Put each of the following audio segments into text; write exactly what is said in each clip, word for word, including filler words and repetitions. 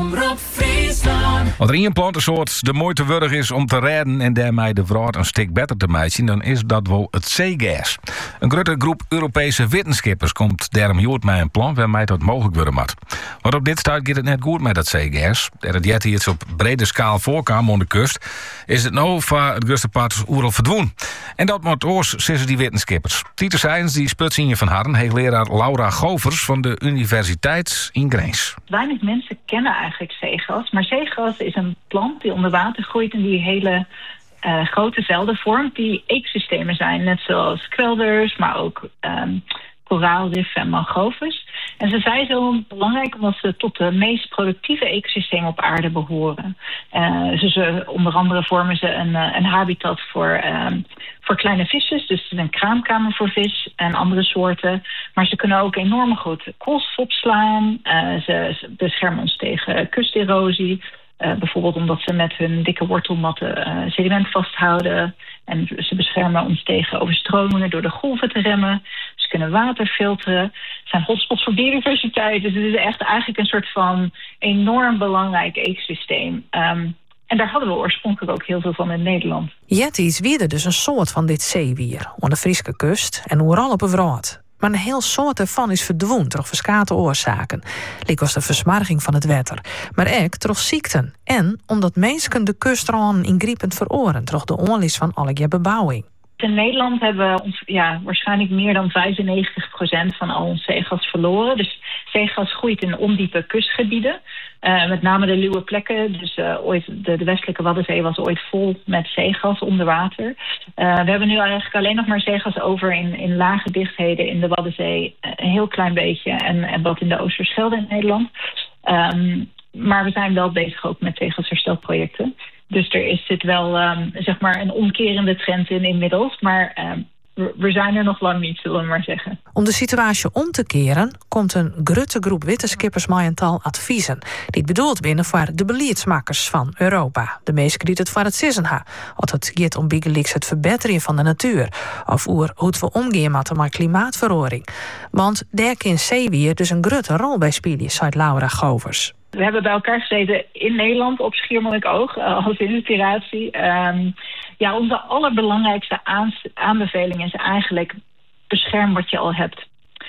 Omroep Friesland. Wat er in een plantensoort de moeite waard is om te redden en daarmee de wraad een stuk beter te maken, dan is dat wel het zeegas. Een grote groep Europese wetenschappers komt daarom jood met een plan waarmee dat mogelijk worden moet. Want op dit stuit gaat het net goed met dat zeegas. Er het jet iets op brede schaal voorkwam aan de kust, is het nou voor het grootste part oeral verdwenen. En dat moet oors, zeggen die wetenschappers. Tieter Seijns, die sputsen je van Harren, hoogleraar Laura Govers van de Universiteit in Grains. Weinig mensen kennen eigenlijk zeegas, maar zeegas is een plant die onder water groeit en die hele uh, grote velden vormt die ecosystemen zijn, net zoals kwelders, maar ook um, koraalriffen en mangroves. En ze zijn zo belangrijk omdat ze tot de meest productieve ecosystemen op aarde behoren. Uh, dus ze, onder andere vormen ze een, een habitat voor, um, voor kleine visjes. Dus het is een kraamkamer voor vis en andere soorten. Maar ze kunnen ook enorm goed koolstof opslaan. Uh, ze, ze beschermen ons tegen kusterosie. Uh, bijvoorbeeld omdat ze met hun dikke wortelmatten uh, sediment vasthouden. En ze beschermen ons tegen overstromingen door de golven te remmen. Ze kunnen water filteren. Het zijn hotspots voor biodiversiteit. Dus het is echt eigenlijk een soort van enorm belangrijk ecosysteem. Um, en daar hadden we oorspronkelijk ook heel veel van in Nederland. Jetties wierde dus een soort van dit zeewier aan de Friese kust en overal op een wraad. Maar een heel soort ervan is verdwenen door verschillende oorzaken. Lik als de versmarging van het water. Maar ook door ziekten. En omdat mensen de kustranden ingrijpend veroren door de onlis van alle bebouwing. In Nederland hebben we ons, ja, waarschijnlijk meer dan vijfennegentig procent van al ons zeegas verloren. Dus zeegas groeit in ondiepe kustgebieden. Uh, met name de luwe plekken. Dus uh, ooit de, de westelijke Waddenzee was ooit vol met zeegas onder water. Uh, we hebben nu eigenlijk alleen nog maar zeegas over in, in lage dichtheden in de Waddenzee. Een heel klein beetje. En, en wat in de Oosterschelde in Nederland. Um, maar we zijn wel bezig ook met zeegasherstelprojecten. Dus er is dit wel um, zeg maar een omkerende trend in inmiddels. Maar um, we zijn er nog lang niet, zullen we maar zeggen. Om de situatie om te keren, komt een grote groep wetenschappers met een tal adviezen. Die bedoeld binnen voor de beleidsmakers van Europa. De meesten die het voor het sissen ha. Als het gaat om bigeliks het verbeteren van de natuur. Of hoe we omgaan met de klimaatverandering. Want daar kan zeewier dus een grote rol bij spelen, zei Laura Govers. We hebben bij elkaar gezeten in Nederland op Schiermonnikoog uh, als inspiratie. Um, ja, onze allerbelangrijkste aans- aanbeveling is eigenlijk bescherm wat je al hebt.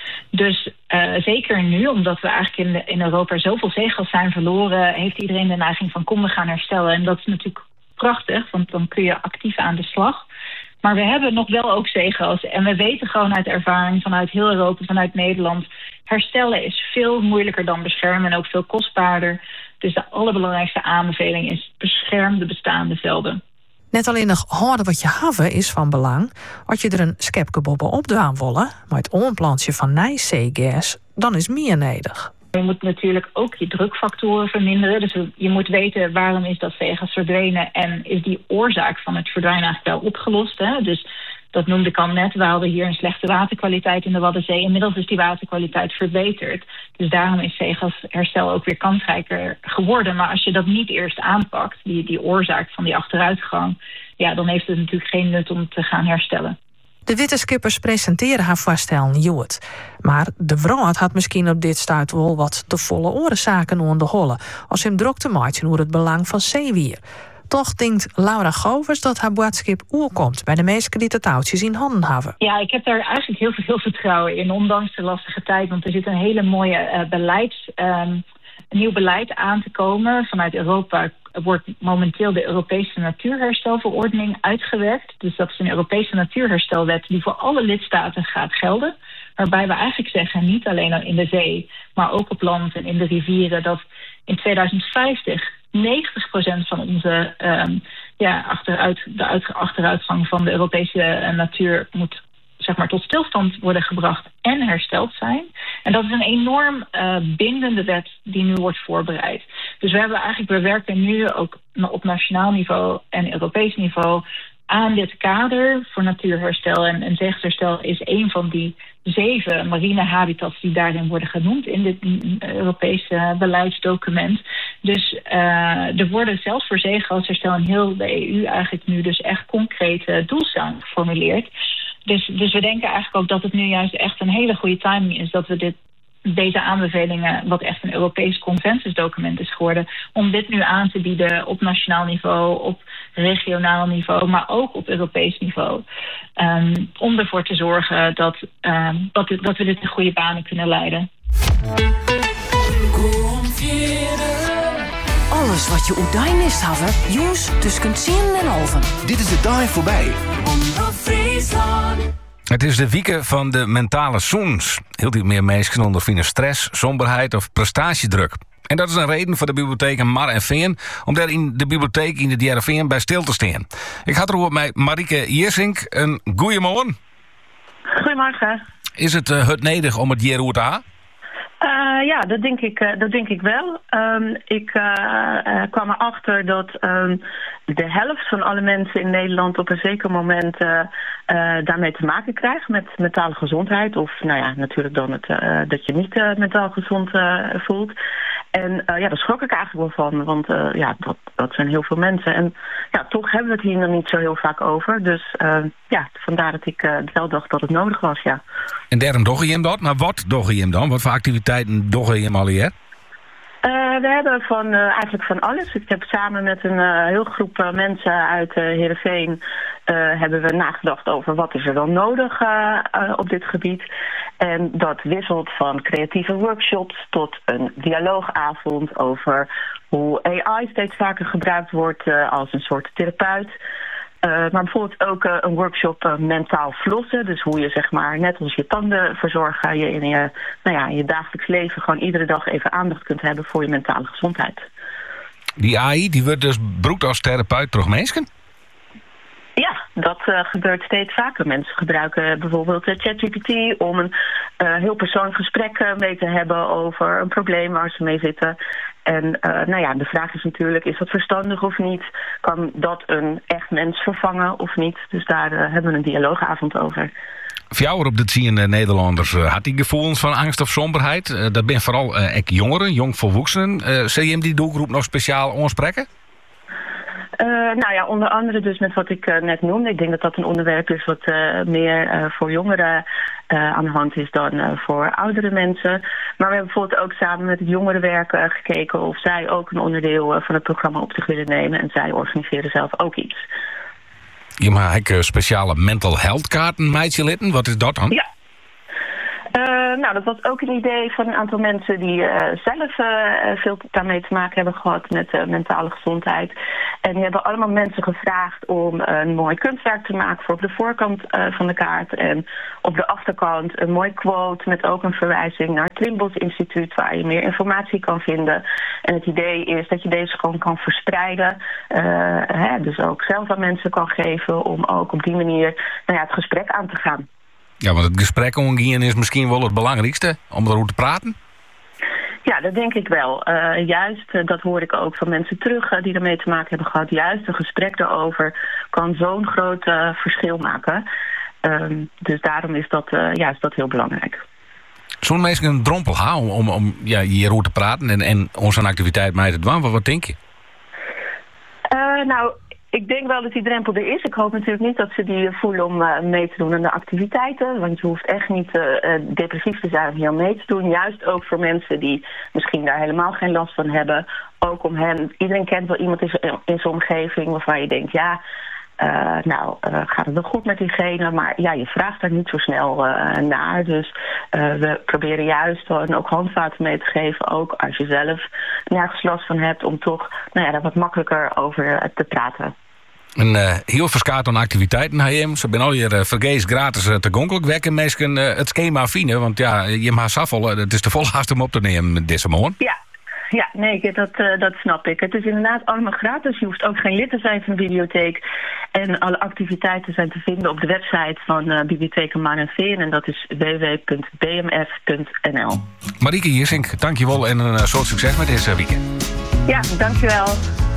Dus uh, zeker nu, omdat we eigenlijk in, de, in Europa zoveel zeegas zijn verloren, heeft iedereen de neiging van kom we gaan herstellen. En dat is natuurlijk prachtig, want dan kun je actief aan de slag. Maar we hebben nog wel ook zeegas. En we weten gewoon uit ervaring vanuit heel Europa, vanuit Nederland, herstellen is veel moeilijker dan beschermen en ook veel kostbaarder. Dus de allerbelangrijkste aanbeveling is bescherm de bestaande velden. Net alleen nog houden wat je haven is van belang. Als je er een schepkebobbel op doen willen, maar het onplantje van nijzeegas, dan is meer nodig. Je moet natuurlijk ook je drukfactoren verminderen. Dus je moet weten waarom is dat zeegas verdwenen en is die oorzaak van het verdwijnen eigenlijk wel opgelost. Hè? Dus dat noemde ik al net. We hadden hier een slechte waterkwaliteit in de Waddenzee. Inmiddels is die waterkwaliteit verbeterd. Dus daarom is zeegasherstel ook weer kansrijker geworden. Maar als je dat niet eerst aanpakt, die, die oorzaak van die achteruitgang, ja, dan heeft het natuurlijk geen nut om te gaan herstellen. De wetenschappers presenteren haar voorstellen jood. Maar de wraad had misschien op dit stuit wel wat de volle oorzaken aan de holle. Als hem druk te maken over het belang van zeewier. Toch denkt Laura Govers dat haar boodschap oerkomt bij de meesten die de touwtjes in handen hebben. Ja, ik heb daar eigenlijk heel veel vertrouwen in, ondanks de lastige tijd. Want er zit een hele mooie uh, beleids, um, een nieuw beleid aan te komen. Vanuit Europa wordt momenteel de Europese Natuurherstelverordening uitgewerkt. Dus dat is een Europese natuurherstelwet die voor alle lidstaten gaat gelden. Waarbij we eigenlijk zeggen, niet alleen in de zee, maar ook op land en in de rivieren, dat in tweeduizend vijftig negentig procent van onze um, ja, achteruit, de uit, achteruitgang van de Europese uh, natuur moet, zeg maar, tot stilstand worden gebracht en hersteld zijn. En dat is een enorm uh, bindende wet die nu wordt voorbereid. Dus we hebben eigenlijk, we werken nu ook op nationaal niveau en Europees niveau aan dit kader voor natuurherstel. En, en zeegasherstel is een van die zeven marine habitats die daarin worden genoemd in dit Europese beleidsdocument. Dus uh, er worden zelfs voor zeegasherstel in heel de E U eigenlijk nu dus echt concrete doelstellingen geformuleerd. Dus, dus we denken eigenlijk ook dat het nu juist echt een hele goede timing is dat we dit deze aanbevelingen, wat echt een Europees consensusdocument is geworden, om dit nu aan te bieden op nationaal niveau, op regionaal niveau, maar ook op Europees niveau. Um, om ervoor te zorgen dat, um, dat, dat we dit in goede banen kunnen leiden. Alles wat je oedijnist hebben, jongens, tussen tien en halven. Dit is de dag voorbij. Het is de wieken van de mentale zoens. Heel veel meer mensen ondervinden stress, somberheid of prestatiedruk. En dat is een reden voor de bibliotheek in Mar en Veen om daar in de bibliotheek in de D R V bij stil te staan. Ik had er met Marieke Jersink. Een goeiemorgen. Goedemorgen. Is het uh, het nodig om het hier te halen? Uh, ja, dat denk ik, uh, dat denk ik wel. Um, ik uh, uh, kwam erachter dat um, de helft van alle mensen in Nederland op een zeker moment uh, uh, daarmee te maken krijgt met mentale gezondheid. Of nou ja, natuurlijk dan het, uh, dat je niet uh, mentaal gezond uh, voelt. En uh, ja, daar schrok ik eigenlijk wel van, want uh, ja, dat, dat zijn heel veel mensen. En ja, toch hebben we het hier nog niet zo heel vaak over. Dus uh, ja, vandaar dat ik uh, wel dacht dat het nodig was, ja. En daarom dogge je hem dat? Maar wat dogge je hem dan? Wat voor activiteiten dogge je hem al hier? Uh, we hebben van, uh, eigenlijk van alles. Ik heb samen met een uh, heel groep uh, mensen uit uh, Heerenveen uh, hebben we nagedacht over wat is er dan nodig uh, uh, op dit gebied. En dat wisselt van creatieve workshops tot een dialoogavond over hoe A I steeds vaker gebruikt wordt uh, als een soort therapeut. Uh, maar bijvoorbeeld ook uh, een workshop uh, mentaal flossen. Dus hoe je zeg maar, net als je tanden verzorgen, je in je, nou ja, in je dagelijks leven gewoon iedere dag even aandacht kunt hebben voor je mentale gezondheid. Die A I, die wordt dus gebruikt als therapeut door mensen? Ja, dat uh, gebeurt steeds vaker. Mensen gebruiken bijvoorbeeld uh, ChatGPT om een uh, heel persoonlijk gesprek uh, mee te hebben over een probleem waar ze mee zitten. En uh, nou ja, de vraag is natuurlijk, is dat verstandig of niet? Kan dat een echt mens vervangen of niet? Dus daar uh, hebben we een dialoogavond over. Voor jou op de zien uh, Nederlanders uh, had die gevoelens van angst of somberheid. Uh, dat ben vooral uh, ek jongeren, jongvolwassenen. Uh, Zul je hem die doelgroep nog speciaal aanspreken? Uh, nou ja, onder andere dus met wat ik uh, net noemde. Ik denk dat dat een onderwerp is wat uh, meer uh, voor jongeren uh, aan de hand is dan uh, voor oudere mensen. Maar we hebben bijvoorbeeld ook samen met het jongerenwerk uh, gekeken of zij ook een onderdeel uh, van het programma op zich willen nemen. En zij organiseren zelf ook iets. Je maakt uh, speciale mental health kaarten, meidje litten. Wat is dat dan? Ja. Uh, nou, dat was ook een idee van een aantal mensen die uh, zelf uh, veel daarmee te maken hebben gehad met uh, mentale gezondheid. En die hebben allemaal mensen gevraagd om een mooi kunstwerk te maken voor op de voorkant uh, van de kaart. En op de achterkant een mooi quote met ook een verwijzing naar het Trimbos Instituut waar je meer informatie kan vinden. En het idee is dat je deze gewoon kan verspreiden. Uh, hè, dus ook zelf aan mensen kan geven om ook op die manier nou ja, het gesprek aan te gaan. Ja, want het gesprek omgaan is misschien wel het belangrijkste, om erover te praten. Ja, dat denk ik wel. Uh, juist, uh, dat hoor ik ook van mensen terug uh, die ermee te maken hebben gehad. Juist een gesprek daarover kan zo'n groot uh, verschil maken. Um, dus daarom is dat, uh, ja, is dat heel belangrijk. Zo'n mensen een drompel houden om, om ja, hierover te praten en, en onze activiteit mee te doen. Wat, wat denk je? Uh, nou... Ik denk wel dat die drempel er is. Ik hoop natuurlijk niet dat ze die voelen om uh, mee te doen aan de activiteiten. Want je hoeft echt niet uh, depressief te zijn om hier mee te doen. Juist ook voor mensen die misschien daar helemaal geen last van hebben. Ook om hen, iedereen kent wel iemand in zijn omgeving waarvan je denkt, ja, uh, nou uh, gaat het wel goed met diegene. Maar ja, je vraagt daar niet zo snel uh, naar. Dus uh, we proberen juist dan ook handvaten mee te geven. Ook als je zelf nergens last van hebt om toch nou ja, daar wat makkelijker over uh, te praten. En uh, heel verskaat aan activiteiten naar hem. Ze zijn al hier uh, vergees gratis uh, te gonkelijk wekken. Mensen uh, het schema vinden, want ja, je mag safel. Het is te vol haast om op te nemen deze morgen. Ja, ja, nee, dat, uh, dat snap ik. Het is inderdaad allemaal gratis. Je hoeft ook geen lid te zijn van de bibliotheek. En alle activiteiten zijn te vinden op de website van uh, Bibliotheek Mar en Veen. En dat is w w w punt b m f punt n l. Marieke Jersink, dankjewel en een uh, soort succes met deze weekend. Ja, dankjewel.